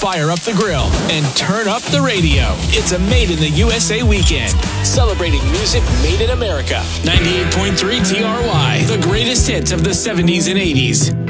fire up the grill and turn up the radio. It's a Made in the USA weekend, celebrating music made in America. 98.3 TRY, the greatest hits of the 70s and 80s.